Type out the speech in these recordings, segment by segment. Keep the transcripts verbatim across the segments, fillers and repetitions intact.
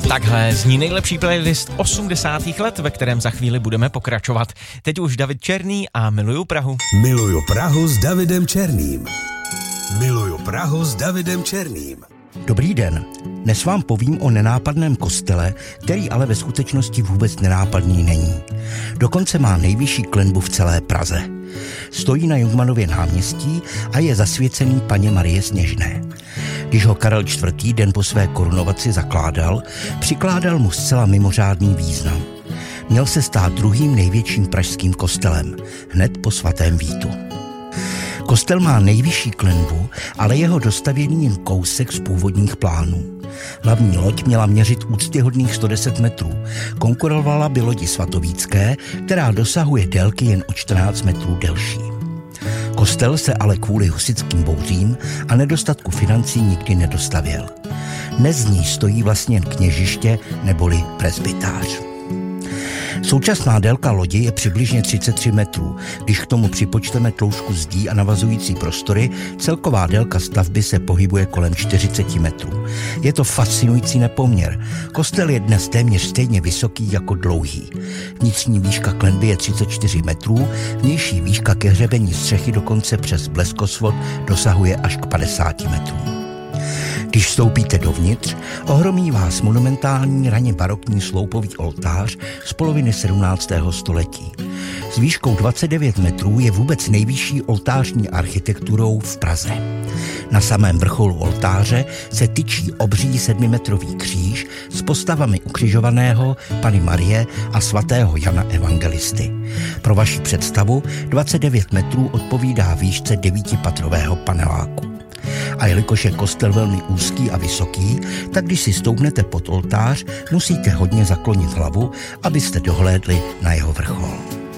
Takhle zní nejlepší playlist osmdesátých let, ve kterém za chvíli budeme pokračovat. Teď už David Černý a Miluju Prahu. Miluju Prahu s Davidem Černým. Miluju Prahu s Davidem Černým. Dobrý den. Dnes vám povím o nenápadném kostele, který ale ve skutečnosti vůbec nenápadný není. Dokonce má nejvyšší klenbu v celé Praze. Stojí na Jungmannově náměstí a je zasvěcený Panně Marie Sněžné. Když ho Karel čtvrtý. den po své korunovaci zakládal, přikládal mu zcela mimořádný význam. Měl se stát druhým největším pražským kostelem, hned po svatém Vítu. Kostel má nejvyšší klenbu, ale jeho dostavění jen kousek z původních plánů. Hlavní loď měla měřit úctyhodných sto deset metrů. Konkurovala by lodi svatovícké, která dosahuje délky jen o čtrnáct metrů delší. Kostel se ale kvůli husitským bouřím a nedostatku financí nikdy nedostavěl. Dnes z ní stojí vlastně jen kněžiště neboli presbytář. Současná délka lodi je přibližně třicet tři metrů. Když k tomu připočteme tloušťku zdí a navazující prostory, celková délka stavby se pohybuje kolem čtyřicet metrů. Je to fascinující nepoměr. Kostel je dnes téměř stejně vysoký jako dlouhý. Vnitřní výška klenby je třicet čtyři metrů, vnější výška ke hřebení střechy dokonce přes bleskosvod dosahuje až k padesáti metrům. Když vstoupíte dovnitř, ohromí vás monumentální raně barokní sloupový oltář z poloviny sedmnáctého století. S výškou dvacet devět metrů je vůbec nejvyšší oltářní architekturou v Praze. Na samém vrcholu oltáře se tyčí obří sedmimetrový kříž s postavami ukřižovaného Panny Marie a svatého Jana Evangelisty. Pro vaši představu dvacet devět metrů odpovídá výšce devítipatrového paneláku. A jelikož je kostel velmi úzký a vysoký, tak když si stoupnete pod oltář, musíte hodně zaklonit hlavu, abyste dohlédli na jeho vrchol.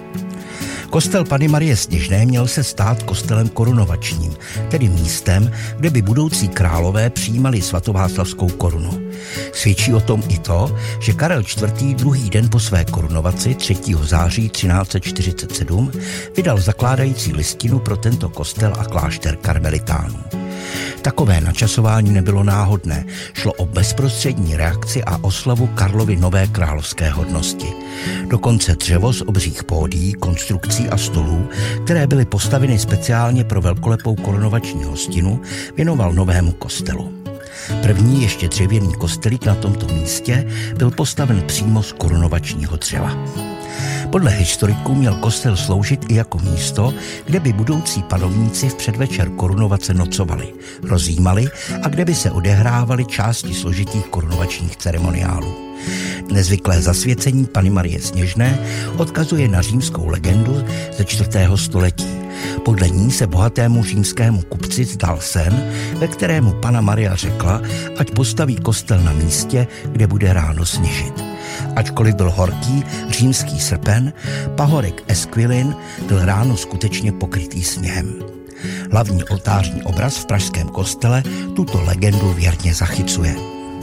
Kostel Panny Marie Sněžné měl se stát kostelem korunovačním, tedy místem, kde by budoucí králové přijímali svatováclavskou korunu. Svědčí o tom i to, že Karel čtvrtý. druhý den po své korunovaci třetího září třináct set čtyřicet sedm vydal zakládající listinu pro tento kostel a klášter karmelitánů. Takové načasování nebylo náhodné, šlo o bezprostřední reakci a oslavu Karlovy nové královské hodnosti. Dokonce dřevo z obřích pódií, konstrukcí a stolů, které byly postaveny speciálně pro velkolepou korunovační hostinu, věnoval novému kostelu. První ještě dřevěný kostelík na tomto místě byl postaven přímo z korunovačního dřeva. Podle historiků měl kostel sloužit i jako místo, kde by budoucí panovníci v předvečer korunovace nocovali, rozjímali a kde by se odehrávaly části složitých korunovačních ceremoniálů. Nezvyklé zasvěcení Panny Marie Sněžné odkazuje na římskou legendu ze čtvrtého století. Podle ní se bohatému římskému kupci zdal sen, ve kterému Panna Maria řekla, ať postaví kostel na místě, kde bude ráno sněžit. Ačkoliv byl horký římský srpen, pahorek Esquilin byl ráno skutečně pokrytý sněhem. Hlavní oltářní obraz v pražském kostele tuto legendu věrně zachycuje.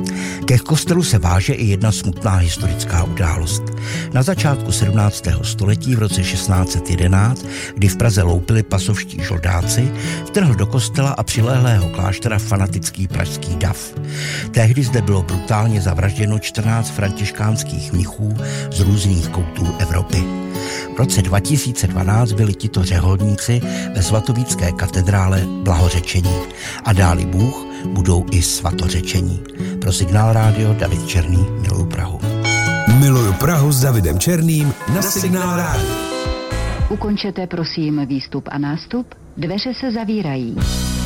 Ke kostelu se váže i jedna smutná historická událost. Na začátku sedmnáctého století v roce šestnáct set jedenáct, kdy v Praze loupili pasovští žoldáci, vtrhl do kostela a přilehlého kláštera fanatický pražský dav. Tehdy zde bylo brutálně zavražděno čtrnáct františkánských mnichů z různých koutů Evropy. V roce dva tisíce dvanáct byli tito řeholníci ve svatovícké katedrále blahořečení a dáli Bůh budou i svatořečení. Pro Signál Rádio David Černý, Miluju Prahu. Miluju Prahu s Davidem Černým na Signál Rádio. Ukončete prosím výstup a nástup, dveře se zavírají.